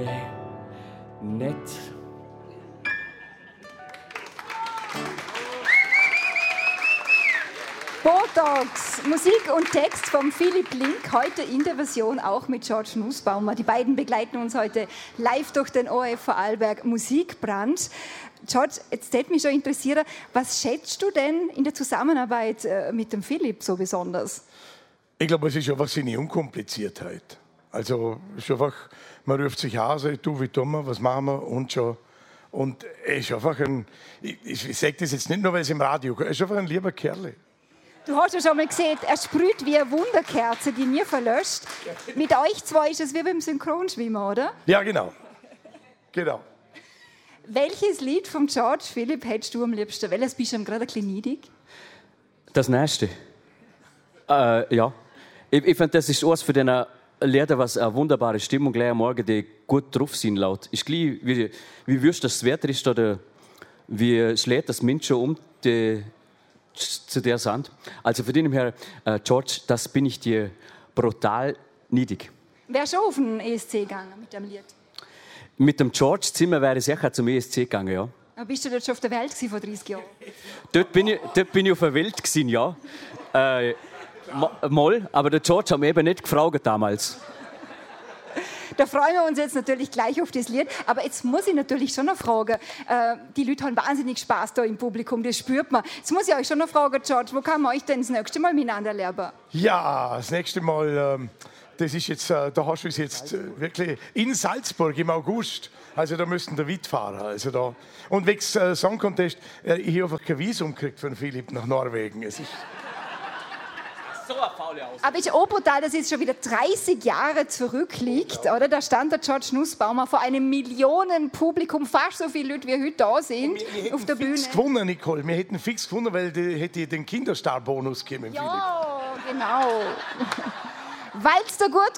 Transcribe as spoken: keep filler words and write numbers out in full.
nett. Botox, Musik und Text von Philipp Link, heute in der Version auch mit George Nussbaumer. Die beiden begleiten uns heute live durch den O R F Vorarlberg Musikbrunch. George, jetzt hätte mich schon interessieren, was schätzt du denn in der Zusammenarbeit mit dem Philipp so besonders? Ich glaube, es ist einfach seine Unkompliziertheit. Also es ist einfach, man ruft sich an, sagt, du, wie tun wir, was machen wir und schon. Und er ist einfach ein, ich, ich sage das jetzt nicht nur, weil es im Radio ist, er ist einfach ein lieber Kerl. Du hast ja schon mal gesehen, er sprüht wie eine Wunderkerze, die nie verlöscht. Mit euch zwei ist es wie beim Synchronschwimmen, oder? Ja, genau. Genau. Welches Lied von George Philipp hättest du am liebsten? Welches bist du ihm gerade ein bisschen neidig? Das nächste. Äh, ja. Ich, ich finde, das ist eines von den Liedern, was eine wunderbare Stimmung gleich am Morgen, die gut drauf sind laut. Ist gleich, wie, wie wirst das Wetter ist oder wie schlägt das Mensch schon um die, zu der Sand. Also von dem her, äh, George, das bin ich dir brutal neidig. Wärst du auf den E S C gegangen mit dem Lied? Mit dem George Zimmer wäre ich sicher zum E S C gegangen, ja. Aber bist du dort schon auf der Welt vor dreißig Jahren? Dort bin ich, dort bin ich auf der Welt gewesen, ja. Äh, mal, aber der George hat mich eben nicht gefragt damals. Da freuen wir uns jetzt natürlich gleich auf das Lied. Aber jetzt muss ich natürlich schon noch fragen, äh, die Leute haben wahnsinnig Spaß da im Publikum, das spürt man. Jetzt muss ich euch schon noch fragen, George, wo kann man euch denn das nächste Mal miteinander lernen? Ja, das nächste Mal, ähm, das ist jetzt, äh, da hast du es jetzt äh, wirklich in Salzburg im August. Also da müssten wir weit fahren. Also da. Und wegen äh, Song Contest, äh, ich habe einfach kein Visum gekriegt von Philipp nach Norwegen. Es ist so eine faule Aussage. Aber ist auch brutal, dass es schon wieder dreißig Jahre zurückliegt, oder? Da stand der George Nussbaumer vor einem Millionenpublikum, fast so viele Leute, wie heute da sind, wir auf der Bühne. Fix gewonnen, Nicole. Wir hätten fix gewonnen, weil die hätte den Kinderstar-Bonus gegeben. Ja, genau. Weil es da gut